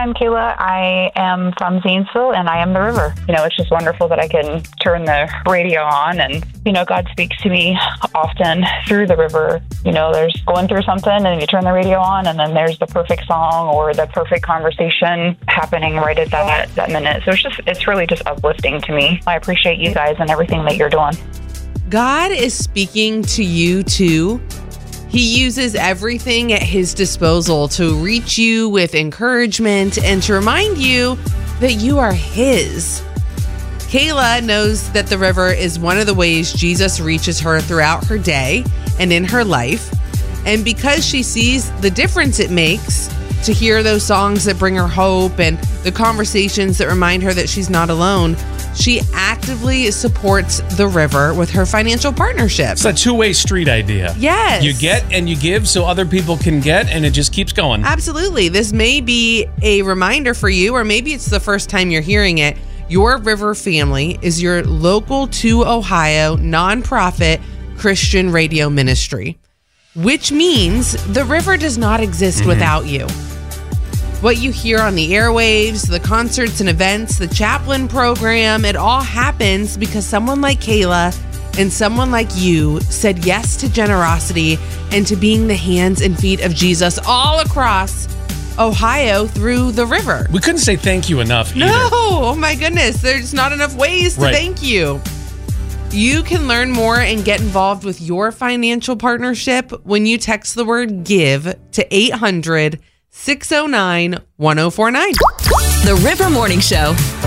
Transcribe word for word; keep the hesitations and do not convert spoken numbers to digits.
I'm Kayla. I am from Zanesville, and I am the river. You know, it's just wonderful that I can turn the radio on, and, you know, God speaks to me often through the river. You know, there's going through something, and you turn the radio on, and then there's the perfect song or the perfect conversation happening right at that, that minute. So it's just, it's really just uplifting to me. I appreciate you guys and everything that you're doing. God is speaking to you too. He uses everything at his disposal to reach you with encouragement and to remind you that you are his. Kayla knows that the river is one of the ways Jesus reaches her throughout her day and in her life. And because she sees the difference it makes to hear those songs that bring her hope and the conversations that remind her that she's not alone, she actively supports the river with her financial partnership. It's a two-way street idea. Yes. You get and you give so other people can get, and it just keeps going. Absolutely. This may be a reminder for you, or maybe it's the first time you're hearing it. Your River Family is your local to Ohio nonprofit Christian radio ministry, which means the river does not exist mm-hmm. without you. What you hear on the airwaves, the concerts and events, the chaplain program, it all happens because someone like Kayla and someone like you said yes to generosity and to being the hands and feet of Jesus all across Ohio through the river. We couldn't say thank you enough either. No, oh my goodness. There's not enough ways to right. thank you. You can learn more and get involved with your financial partnership when you text the word GIVE to eight hundred, six oh nine, one oh four nine. The River Morning Show.